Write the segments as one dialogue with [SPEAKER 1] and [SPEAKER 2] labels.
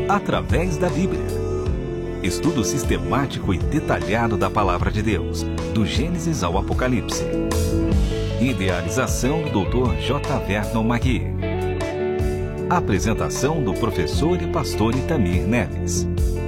[SPEAKER 1] através da Bíblia. Estudo sistemático e detalhado da Palavra de Deus, do Gênesis ao Apocalipse. Idealização do Dr. J. Vernon Magui. Apresentação do professor e pastor Itamir Neves.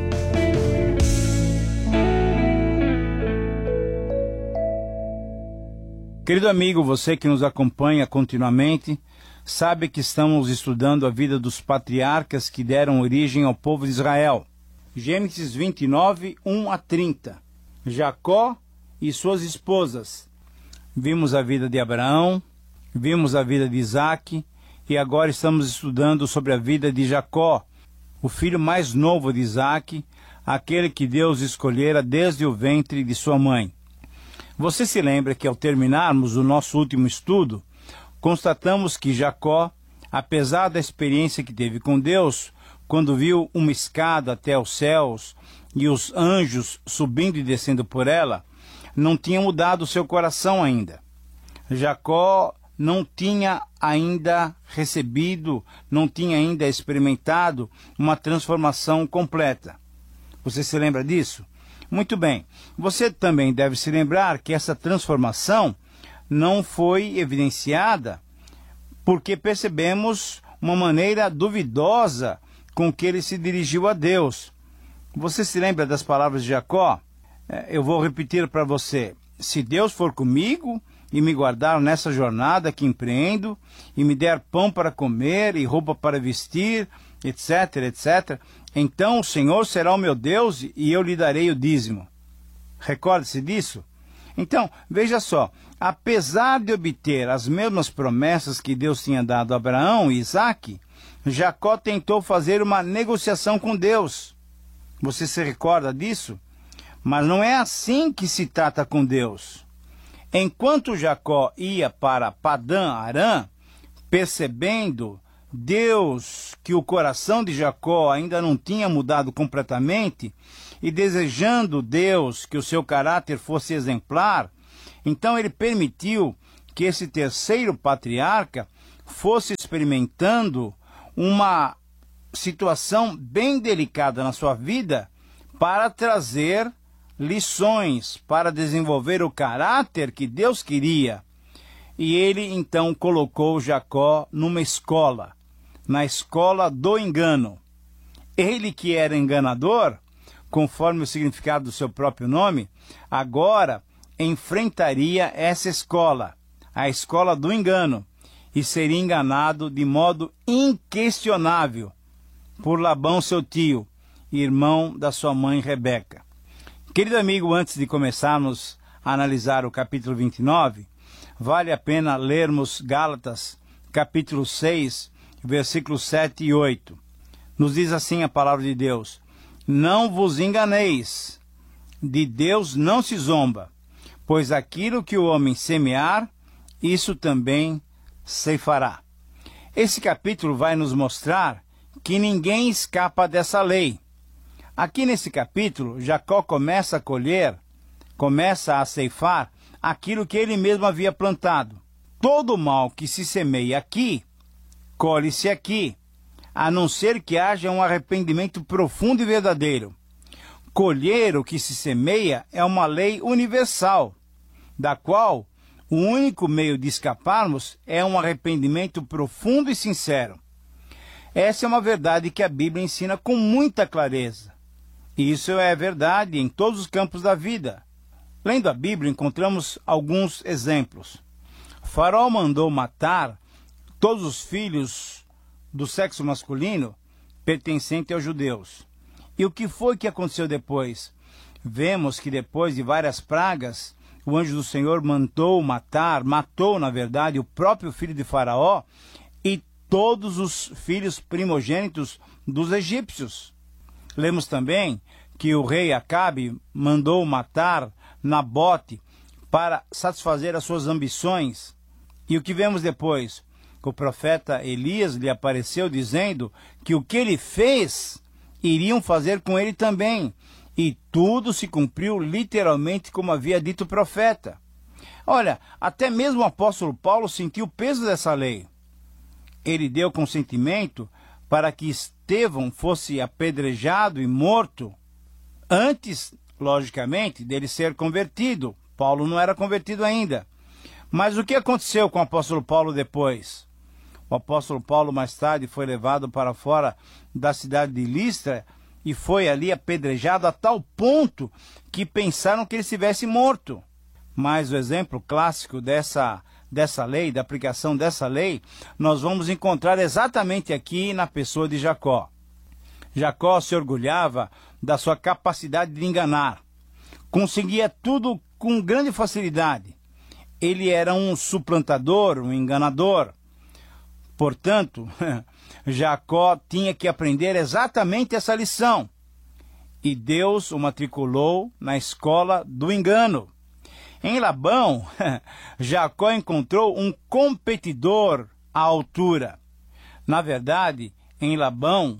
[SPEAKER 2] Querido amigo, você que nos acompanha continuamente, sabe que estamos estudando a vida dos patriarcas que deram origem ao povo de Israel. Gênesis 29, 1 a 30. Jacó e suas esposas. Vimos a vida de Abraão, vimos a vida de Isaac, e agora estamos estudando sobre a vida de Jacó, o filho mais novo de Isaac, aquele que Deus escolhera desde o ventre de sua mãe. Você se lembra que ao terminarmos o nosso último estudo, constatamos que Jacó, apesar da experiência que teve com Deus, quando viu uma escada até os céus e os anjos subindo e descendo por ela, não tinha mudado seu coração ainda. Jacó não tinha ainda recebido, não tinha ainda experimentado uma transformação completa. Você se lembra disso? Muito bem. Você também deve se lembrar que essa transformação não foi evidenciada porque percebemos uma maneira duvidosa com que ele se dirigiu a Deus. Você se lembra das palavras de Jacó? Eu vou repetir para você. Se Deus for comigo e me guardar nessa jornada que empreendo, e me der pão para comer e roupa para vestir, etc, etc, então o Senhor será o meu Deus e eu lhe darei o dízimo. Recorde-se disso? Então, veja só, apesar de obter as mesmas promessas que Deus tinha dado a Abraão e Isaac, Jacó tentou fazer uma negociação com Deus. Você se recorda disso? Mas não é assim que se trata com Deus. Enquanto Jacó ia para Padã Arã, percebendo Deus que o coração de Jacó ainda não tinha mudado completamente, e desejando Deus que o seu caráter fosse exemplar, então ele permitiu que esse terceiro patriarca fosse experimentando uma situação bem delicada na sua vida para trazer lições, para desenvolver o caráter que Deus queria. E ele então colocou Jacó numa escola, na escola do engano. Ele que era enganador, conforme o significado do seu próprio nome, agora enfrentaria essa escola, a escola do engano, e seria enganado de modo inquestionável por Labão, seu tio, irmão da sua mãe Rebeca. Querido amigo, antes de começarmos a analisar o capítulo 29, vale a pena lermos Gálatas, capítulo 6, versículos 7 e 8. Nos diz assim a palavra de Deus: não vos enganeis, de Deus não se zomba, pois aquilo que o homem semear, isso também ceifará. Esse capítulo vai nos mostrar que ninguém escapa dessa lei. Aqui nesse capítulo, Jacó começa a colher, começa a ceifar aquilo que ele mesmo havia plantado. Todo mal que se semeia aqui, colhe-se aqui, a não ser que haja um arrependimento profundo e verdadeiro. Colher o que se semeia é uma lei universal, da qual o único meio de escaparmos é um arrependimento profundo e sincero. Essa é uma verdade que a Bíblia ensina com muita clareza. Isso é verdade em todos os campos da vida. Lendo a Bíblia, encontramos alguns exemplos. Faraó mandou matar todos os filhos do sexo masculino pertencente aos judeus. E o que foi que aconteceu depois? Vemos que depois de várias pragas, o anjo do Senhor matou, na verdade, o próprio filho de Faraó e todos os filhos primogênitos dos egípcios. Lemos também que o rei Acabe mandou matar Nabote para satisfazer as suas ambições. E o que vemos depois? O profeta Elias lhe apareceu dizendo que o que ele fez, iriam fazer com ele também. E tudo se cumpriu literalmente como havia dito o profeta. Olha, até mesmo o apóstolo Paulo sentiu o peso dessa lei. Ele deu consentimento para que Estevão fosse apedrejado e morto antes, logicamente, dele ser convertido. Paulo não era convertido ainda. Mas o que aconteceu com o apóstolo Paulo depois? O apóstolo Paulo mais tarde foi levado para fora da cidade de Listra e foi ali apedrejado a tal ponto que pensaram que ele estivesse morto. Mas o exemplo clássico dessa lei, da aplicação dessa lei, nós vamos encontrar exatamente aqui na pessoa de Jacó. Jacó se orgulhava da sua capacidade de enganar. Conseguia tudo com grande facilidade. Ele era um suplantador, um enganador. Portanto, Jacó tinha que aprender exatamente essa lição. E Deus o matriculou na escola do engano. Em Labão, Jacó encontrou um competidor à altura. Na verdade, em Labão,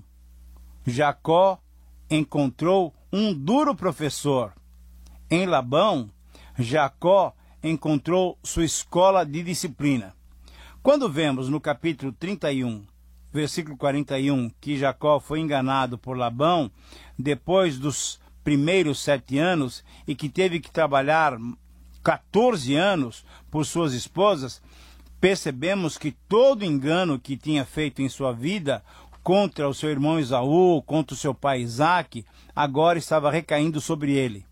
[SPEAKER 2] Jacó encontrou um duro professor. Em Labão, Jacó encontrou sua escola de disciplina. Quando vemos no capítulo 31, versículo 41, que Jacó foi enganado por Labão depois dos primeiros 7 anos e que teve que trabalhar 14 anos por suas esposas, percebemos que todo engano que tinha feito em sua vida contra o seu irmão Esaú, contra o seu pai Isaque, agora estava recaindo sobre ele.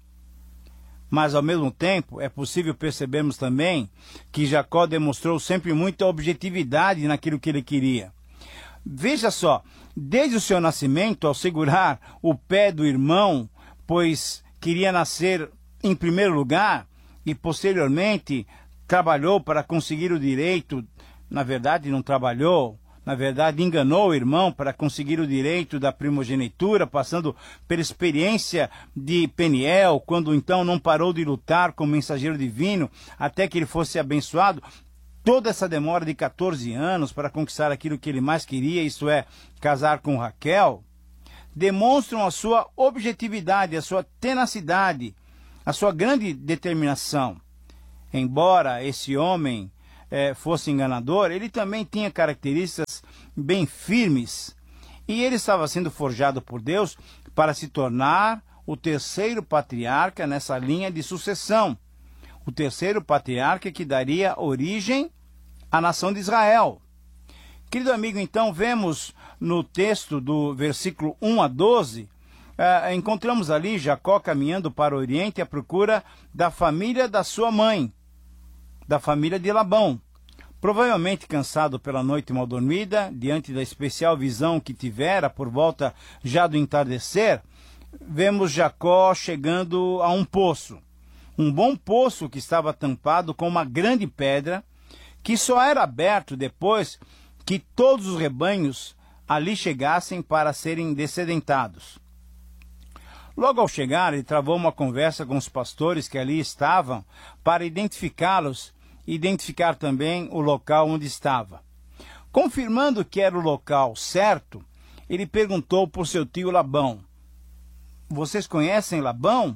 [SPEAKER 2] Mas, ao mesmo tempo, é possível percebermos também que Jacó demonstrou sempre muita objetividade naquilo que ele queria. Veja só, desde o seu nascimento, ao segurar o pé do irmão, pois queria nascer em primeiro lugar, e posteriormente trabalhou para conseguir o direito, na verdade não trabalhou, na verdade enganou o irmão para conseguir o direito da primogenitura, passando pela experiência de Peniel, quando então não parou de lutar como mensageiro divino, até que ele fosse abençoado. Toda essa demora de 14 anos para conquistar aquilo que ele mais queria, isto é, casar com Raquel, demonstram a sua objetividade, a sua tenacidade, a sua grande determinação. Embora esse homem fosse enganador, ele também tinha características bem firmes. E ele estava sendo forjado por Deus para se tornar o terceiro patriarca nessa linha de sucessão. O terceiro patriarca que daria origem à nação de Israel. Querido amigo, então vemos no texto do versículo 1 a 12, encontramos ali Jacó caminhando para o Oriente à procura da família da sua mãe, da família de Labão. Provavelmente cansado pela noite mal dormida, diante da especial visão que tivera por volta já do entardecer, vemos Jacó chegando a um poço. Um bom poço que estava tampado com uma grande pedra, que só era aberto depois que todos os rebanhos ali chegassem para serem dessedentados. Logo ao chegar, ele travou uma conversa com os pastores que ali estavam para identificá-los e identificar também o local onde estava. Confirmando que era o local certo, ele perguntou por seu tio Labão: "Vocês conhecem Labão?"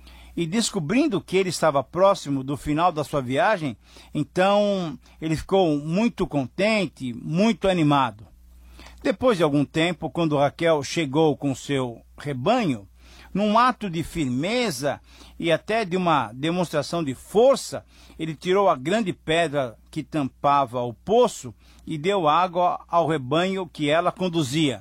[SPEAKER 2] E descobrindo que ele estava próximo do final da sua viagem, então ele ficou muito contente, muito animado. Depois de algum tempo, quando Raquel chegou com seu rebanho, num ato de firmeza e até de uma demonstração de força, ele tirou a grande pedra que tampava o poço e deu água ao rebanho que ela conduzia.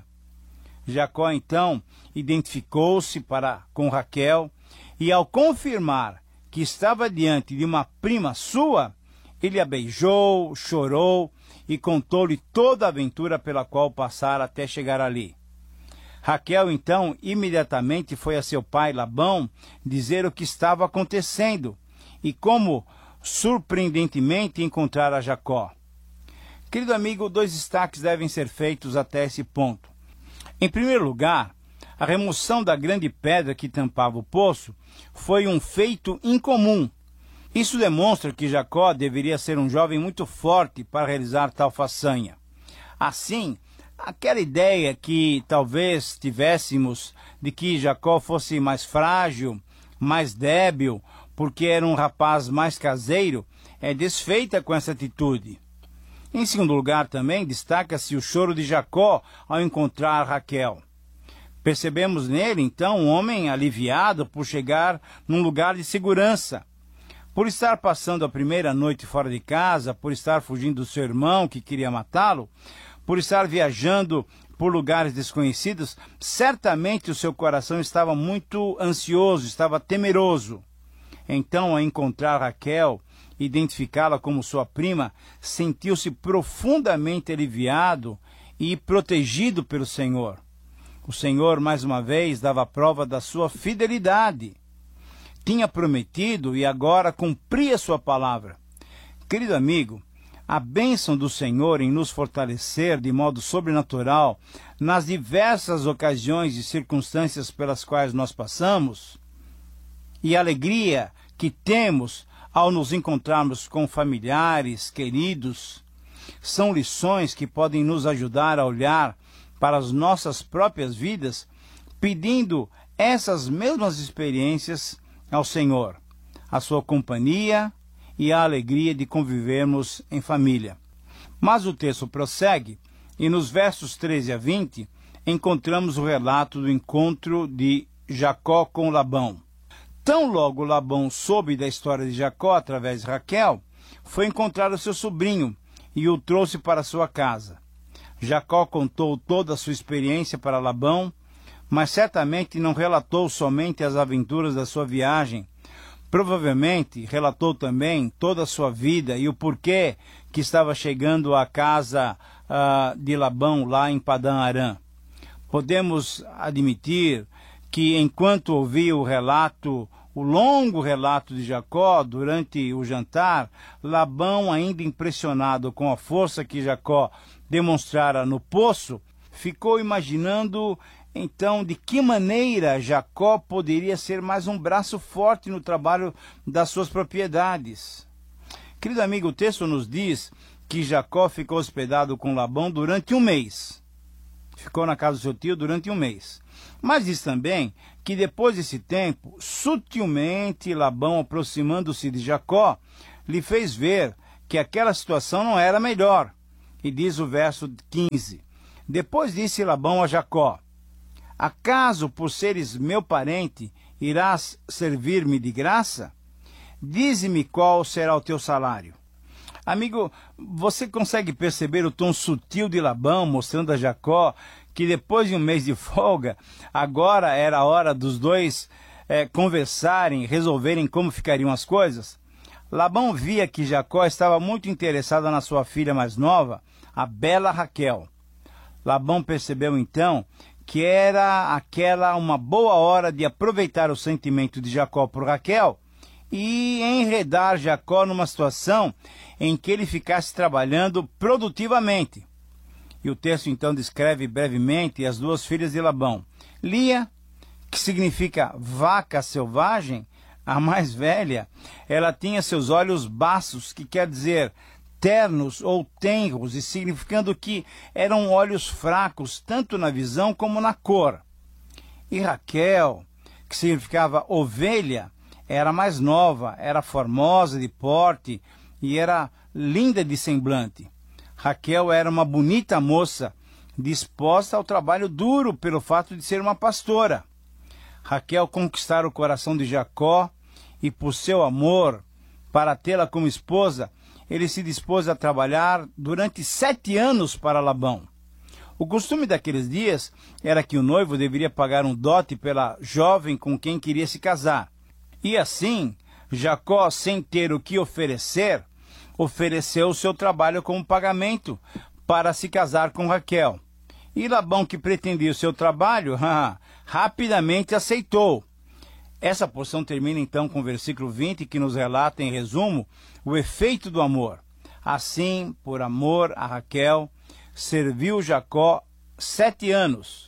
[SPEAKER 2] Jacó, então, identificou-se com Raquel e, ao confirmar que estava diante de uma prima sua, ele a beijou, chorou e contou-lhe toda a aventura pela qual passara até chegar ali. Raquel, então, imediatamente foi a seu pai Labão dizer o que estava acontecendo e como, surpreendentemente, encontrara Jacó. Querido amigo, 2 destaques devem ser feitos até esse ponto. Em primeiro lugar, a remoção da grande pedra que tampava o poço foi um feito incomum. Isso demonstra que Jacó deveria ser um jovem muito forte para realizar tal façanha. Assim, aquela ideia que talvez tivéssemos de que Jacó fosse mais frágil, mais débil, porque era um rapaz mais caseiro, é desfeita com essa atitude. Em segundo lugar, também destaca-se o choro de Jacó ao encontrar Raquel. Percebemos nele, então, um homem aliviado por chegar num lugar de segurança. Por estar passando a primeira noite fora de casa, por estar fugindo do seu irmão que queria matá-lo, por estar viajando por lugares desconhecidos, certamente o seu coração estava muito ansioso, estava temeroso. Então, ao encontrar Raquel, identificá-la como sua prima, sentiu-se profundamente aliviado e protegido pelo Senhor. O Senhor, mais uma vez, dava prova da sua fidelidade. Tinha prometido e agora cumpria sua palavra. Querido amigo, a bênção do Senhor em nos fortalecer de modo sobrenatural nas diversas ocasiões e circunstâncias pelas quais nós passamos, e a alegria que temos ao nos encontrarmos com familiares, queridos, são lições que podem nos ajudar a olhar para as nossas próprias vidas, pedindo essas mesmas experiências ao Senhor, a sua companhia e a alegria de convivermos em família. Mas o texto prossegue, e nos versos 13 a 20, encontramos o relato do encontro de Jacó com Labão. Tão logo Labão soube da história de Jacó através de Raquel, foi encontrar o seu sobrinho e o trouxe para sua casa. Jacó contou toda a sua experiência para Labão, mas certamente não relatou somente as aventuras da sua viagem. Provavelmente relatou também toda a sua vida e o porquê que estava chegando à casa de Labão lá em Padã Arã. Podemos admitir que enquanto ouvia o longo relato de Jacó durante o jantar, Labão, ainda impressionado com a força que Jacó demonstrara no poço, ficou imaginando então de que maneira Jacó poderia ser mais um braço forte no trabalho das suas propriedades. Querido amigo, o texto nos diz que Jacó ficou hospedado com Labão durante um mês. Ficou na casa do seu tio durante um mês. Mas diz também que depois desse tempo, sutilmente Labão, aproximando-se de Jacó, lhe fez ver que aquela situação não era melhor. E diz o verso 15: Depois disse Labão a Jacó: Acaso, por seres meu parente, irás servir-me de graça? Dize-me qual será o teu salário. Amigo, você consegue perceber o tom sutil de Labão, mostrando a Jacó que depois de um mês de folga, agora era a hora dos dois conversarem, resolverem como ficariam as coisas? Labão via que Jacó estava muito interessado na sua filha mais nova, a bela Raquel. Labão percebeu então que era aquela uma boa hora de aproveitar o sentimento de Jacó por Raquel e enredar Jacó numa situação em que ele ficasse trabalhando produtivamente. E o texto então descreve brevemente as duas filhas de Labão. Lia, que significa vaca selvagem, a mais velha, ela tinha seus olhos baços, que quer dizer ternos ou tenros, e significando que eram olhos fracos, tanto na visão como na cor. E Raquel, que significava ovelha, era mais nova, era formosa de porte e era linda de semblante. Raquel era uma bonita moça, disposta ao trabalho duro pelo fato de ser uma pastora. Raquel conquistara o coração de Jacó e, por seu amor, para tê-la como esposa, ele se dispôs a trabalhar durante 7 anos para Labão. O costume daqueles dias era que o noivo deveria pagar um dote pela jovem com quem queria se casar. E assim, Jacó, sem ter o que oferecer, ofereceu o seu trabalho como pagamento para se casar com Raquel. E Labão, que pretendia o seu trabalho, rapidamente aceitou. Essa porção termina então com o versículo 20, que nos relata, em resumo, o efeito do amor. Assim, por amor a Raquel, serviu Jacó 7 anos,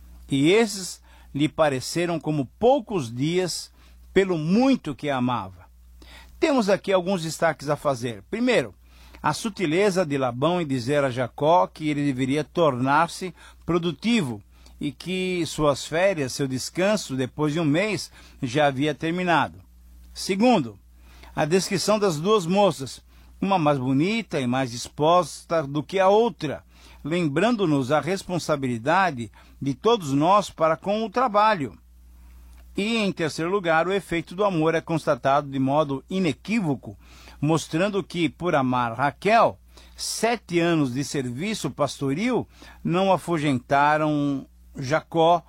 [SPEAKER 2] e esses lhe pareceram como poucos dias, pelo muito que a amava. Temos aqui alguns destaques a fazer. Primeiro, a sutileza de Labão em dizer a Jacó que ele deveria tornar-se produtivo e que suas férias, seu descanso, depois de um mês, já havia terminado. Segundo, a descrição das duas moças, uma mais bonita e mais disposta do que a outra, lembrando-nos a responsabilidade de todos nós para com o trabalho. E, em terceiro lugar, o efeito do amor é constatado de modo inequívoco, mostrando que, por amar Raquel, 7 anos de serviço pastoril não afugentaram Jacó.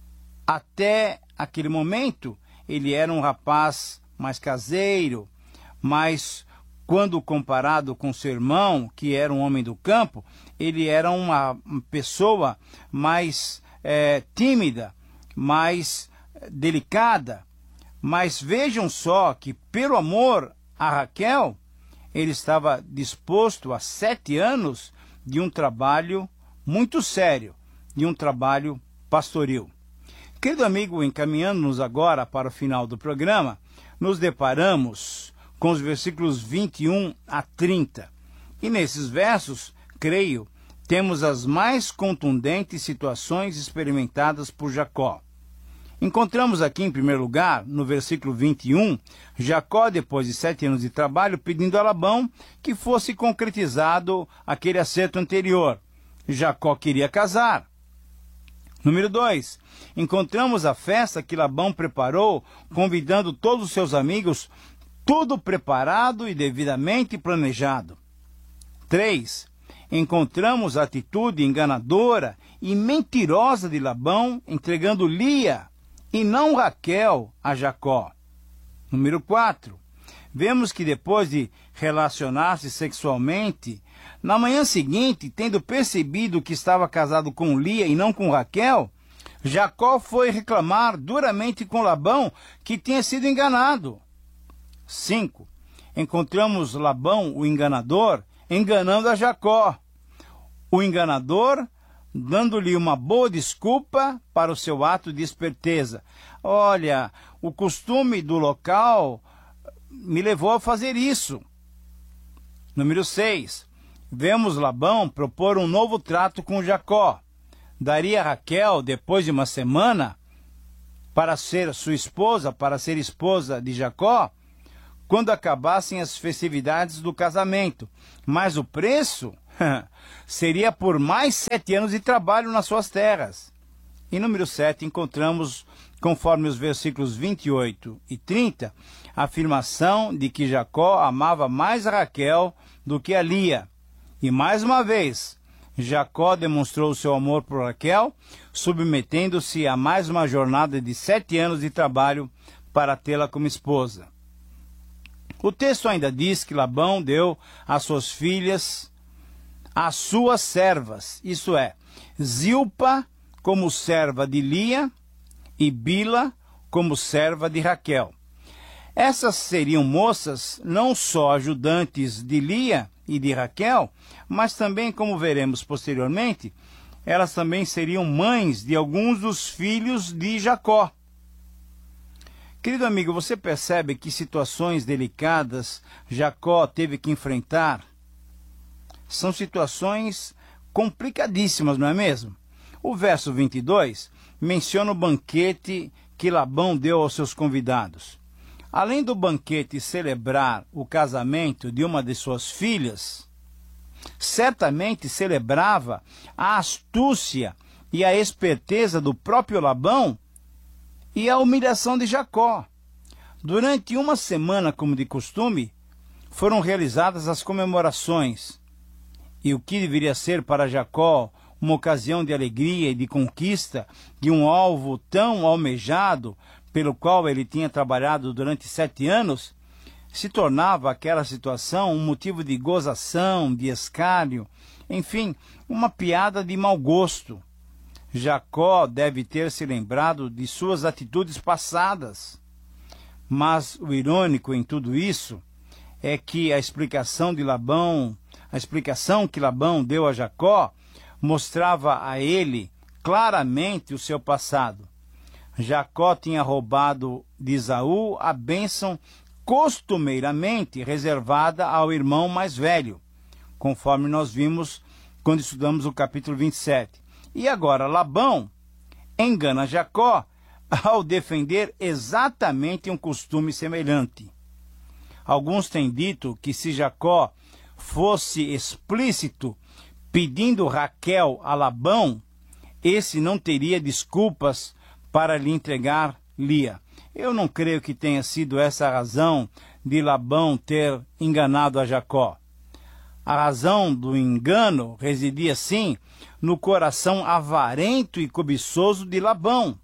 [SPEAKER 2] Até aquele momento, ele era um rapaz mais caseiro, mas quando comparado com seu irmão, que era um homem do campo, ele era uma pessoa mais tímida, mais delicada. Mas vejam só que, pelo amor a Raquel, ele estava disposto a 7 anos de um trabalho muito sério, de um trabalho pastoril. Querido amigo, encaminhando-nos agora para o final do programa, nos deparamos com os versículos 21 a 30. E nesses versos, creio, temos as mais contundentes situações experimentadas por Jacó. Encontramos aqui, em primeiro lugar, no versículo 21, Jacó, depois de 7 anos de trabalho, pedindo a Labão que fosse concretizado aquele acerto anterior. Jacó queria casar. Número 2, encontramos a festa que Labão preparou, convidando todos os seus amigos, tudo preparado e devidamente planejado. 3, encontramos a atitude enganadora e mentirosa de Labão, entregando Lia e não Raquel a Jacó. Número 4, vemos que depois de relacionar-se sexualmente, na manhã seguinte, tendo percebido que estava casado com Lia e não com Raquel, Jacó foi reclamar duramente com Labão que tinha sido enganado. 5, encontramos Labão, o enganador, enganando a Jacó. O enganador dando-lhe uma boa desculpa para o seu ato de esperteza. Olha, o costume do local me levou a fazer isso. Número 6, vemos Labão propor um novo trato com Jacó. Daria a Raquel, depois de uma semana, para ser sua esposa, para ser esposa de Jacó, quando acabassem as festividades do casamento. Mas o preço seria por mais 7 anos de trabalho nas suas terras. Em número 7, encontramos, conforme os versículos 28 e 30, a afirmação de que Jacó amava mais a Raquel do que a Lia. E mais uma vez, Jacó demonstrou o seu amor por Raquel, submetendo-se a mais uma jornada de 7 anos de trabalho para tê-la como esposa. O texto ainda diz que Labão deu às suas filhas as suas servas, isto é, Zilpa como serva de Lia e Bila como serva de Raquel. Essas seriam moças não só ajudantes de Lia e de Raquel, mas também, como veremos posteriormente, elas também seriam mães de alguns dos filhos de Jacó. Querido amigo, você percebe que situações delicadas Jacó teve que enfrentar? São situações complicadíssimas, não é mesmo? O verso 22 menciona o banquete que Labão deu aos seus convidados. Além do banquete celebrar o casamento de uma de suas filhas, certamente celebrava a astúcia e a esperteza do próprio Labão e a humilhação de Jacó. Durante uma semana, como de costume, foram realizadas as comemorações. E o que deveria ser para Jacó uma ocasião de alegria e de conquista de um alvo tão almejado, pelo qual ele tinha trabalhado durante 7 anos, se tornava aquela situação um motivo de gozação, de escárnio, enfim, uma piada de mau gosto. Jacó deve ter se lembrado de suas atitudes passadas. Mas o irônico em tudo isso é que a explicação que Labão deu a Jacó mostrava a ele claramente o seu passado. Jacó tinha roubado de Esaú a bênção costumeiramente reservada ao irmão mais velho, conforme nós vimos quando estudamos o capítulo 27. E agora Labão engana Jacó ao defender exatamente um costume semelhante. Alguns têm dito que se Jacó fosse explícito, pedindo Raquel a Labão, esse não teria desculpas para lhe entregar Lia. Eu não creio que tenha sido essa a razão de Labão ter enganado a Jacó. A razão do engano residia, sim, no coração avarento e cobiçoso de Labão.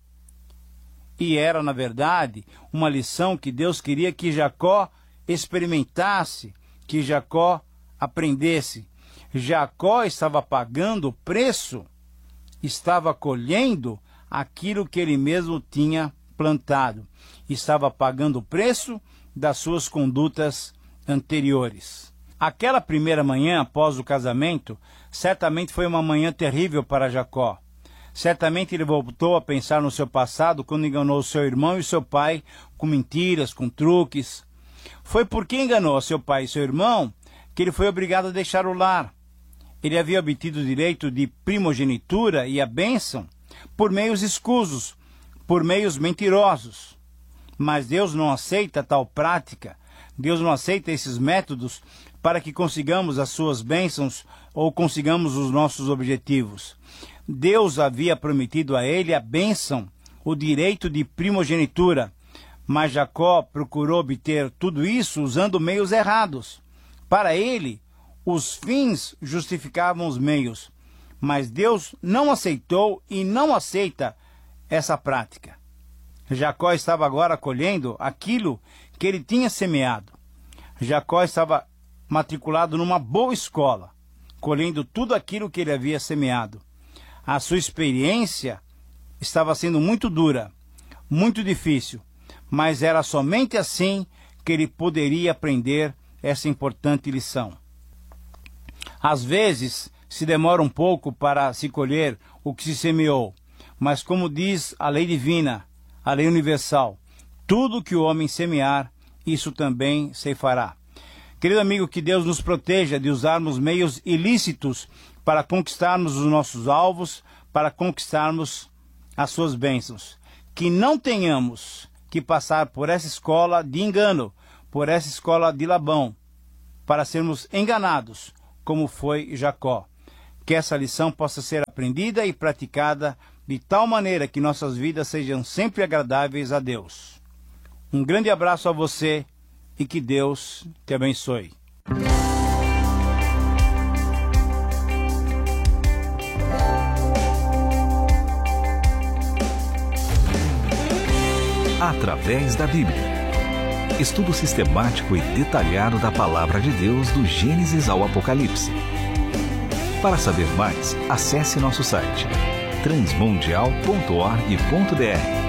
[SPEAKER 2] E era, na verdade, uma lição que Deus queria que Jacó experimentasse, que Jacó aprendesse. Jacó estava pagando o preço, estava colhendo aquilo que ele mesmo tinha plantado. Estava pagando o preço das suas condutas anteriores. Aquela primeira manhã após o casamento, certamente foi uma manhã terrível para Jacó. Certamente ele voltou a pensar no seu passado quando enganou seu irmão e seu pai com mentiras, com truques. Foi porque enganou seu pai e seu irmão que ele foi obrigado a deixar o lar. Ele havia obtido o direito de primogenitura e a bênção por meios escusos, por meios mentirosos. Mas Deus não aceita tal prática. Deus não aceita esses métodos para que consigamos as suas bênçãos ou consigamos os nossos objetivos. Deus havia prometido a ele a bênção, o direito de primogenitura, mas Jacó procurou obter tudo isso usando meios errados. Para ele, os fins justificavam os meios, mas Deus não aceitou e não aceita essa prática. Jacó estava agora colhendo aquilo que ele tinha semeado. Jacó estava matriculado numa boa escola, colhendo tudo aquilo que ele havia semeado. A sua experiência estava sendo muito dura, muito difícil, mas era somente assim que ele poderia aprender essa importante lição. Às vezes, se demora um pouco para se colher o que se semeou, mas como diz a lei divina, a lei universal, tudo que o homem semear, isso também ceifará. Querido amigo, que Deus nos proteja de usarmos meios ilícitos para conquistarmos os nossos alvos, para conquistarmos as suas bênçãos. Que não tenhamos que passar por essa escola de engano, por essa escola de Labão, para sermos enganados, como foi Jacó. Que essa lição possa ser aprendida e praticada de tal maneira que nossas vidas sejam sempre agradáveis a Deus. Um grande abraço a você e que Deus te abençoe.
[SPEAKER 1] Através da Bíblia. Estudo sistemático e detalhado da Palavra de Deus do Gênesis ao Apocalipse. Para saber mais, acesse nosso site transmundial.org.br.